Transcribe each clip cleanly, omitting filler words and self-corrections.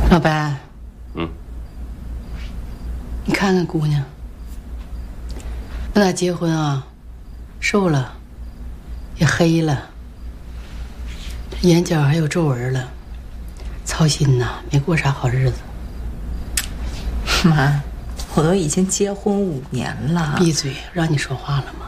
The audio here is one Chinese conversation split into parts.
老白，你看看姑娘，我俩结婚啊，瘦了，也黑了，眼角还有皱纹了，操心呐，没过啥好日子。 妈，我都已经结婚5年了。 闭嘴，让你说话了吗？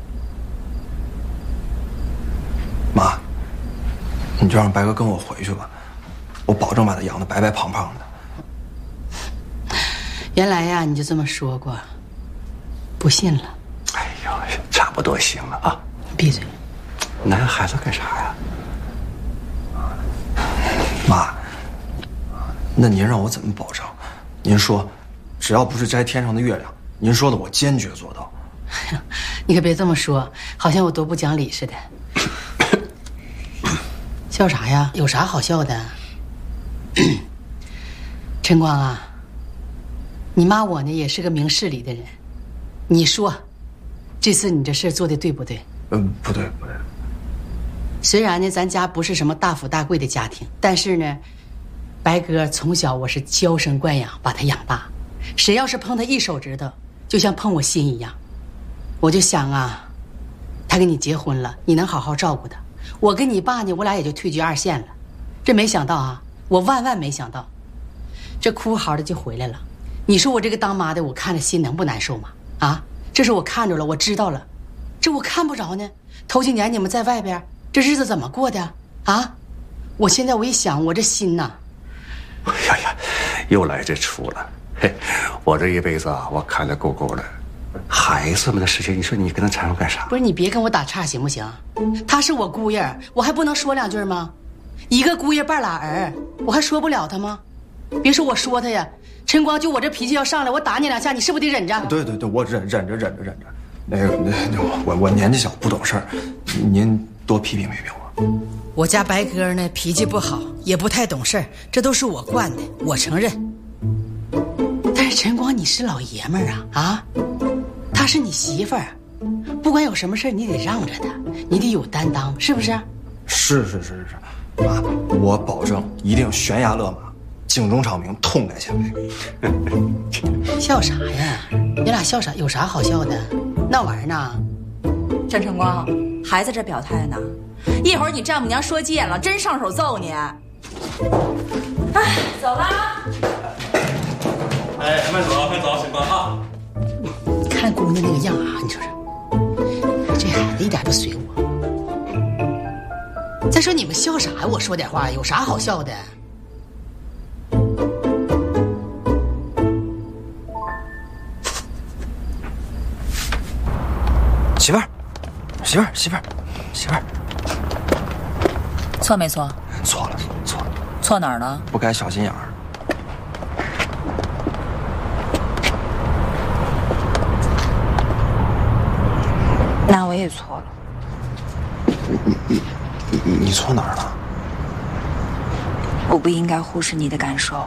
妈，你就让白哥跟我回去吧，我保证把他养得白白胖胖的。 原来呀，你就这么说过，不信了。 哎呦，差不多行了啊！ 闭嘴！ 男孩子干啥呀？ 妈，那您让我怎么保证？您说，只要不是摘天上的月亮，您说的我坚决做到。 你可别这么说，好像我多不讲理似的。笑啥呀？有啥好笑的？陈光啊，你妈我呢也是个明事理的人，你说，这次你这事做的对不对？ 不对。 虽然呢，咱家不是什么大富大贵的家庭，但是呢，白哥从小我是娇生惯养，把他养大。谁要是碰他一手指头，就像碰我心一样。我就想啊，他跟你结婚了，你能好好照顾他。我跟你爸呢，我俩也就退居2线了。这没想到啊，我万万没想到，这哭嚎的就回来了。你说我这个当妈的，我看着心能不难受吗？啊，这是我看着了，我知道了。这我看不着呢。头几年你们在外边，这日子怎么过的啊？我现在我一想，我这心呐， 哎呀，又来这出了。嘿，我这一辈子啊，我看得够够的。孩子们的事情，你说你跟他掺和干啥？ 不是你别跟我打岔行不行？他是我姑爷，我还不能说2句吗？一个姑爷半拉儿，我还说不了他吗？别说我说他呀，陈光，就我这脾气要上来，我打你2下，你是不是得忍着？ 对，我忍着。我年纪小不懂事儿，您多批评我。 我家白哥呢脾气不好，也不太懂事儿，这都是我惯的，我承认。但是陈光，你是老爷们儿啊，她是你媳妇儿，不管有什么事你得让着她，你得有担当，是不是？ 是，妈，我保证一定悬崖勒马，警钟长鸣，痛改前非。 笑啥呀？你俩笑啥？有啥好笑的？闹玩呢？ 郑成光，孩子这表态呢，一会儿你丈母娘说急眼了，真上手揍你。哎，走啦。 哎，慢走，行吧啊。 你看姑娘那个样啊，你说说，这孩子一点不随我。再说你们笑啥呀？我说点话，有啥好笑的？ 媳妇儿， 错没错？ 错了， 错哪儿了？ 不该小心眼儿。 那我也错了。 你错哪儿了？ 我不应该忽视你的感受。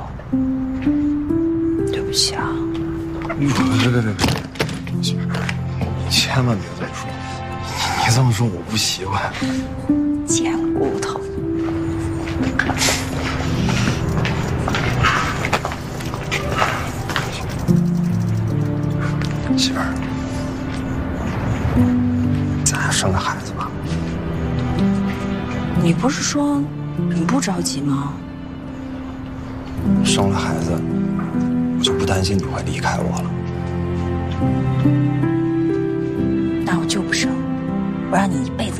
对不起啊。 别，千万别这么说。你这么说我不习惯。 贱骨头。 媳妇儿，咱俩生个孩子吧。 你不是说你不着急吗？ 生了孩子，我就不担心你会离开我了。 那我就不生，我让你一辈子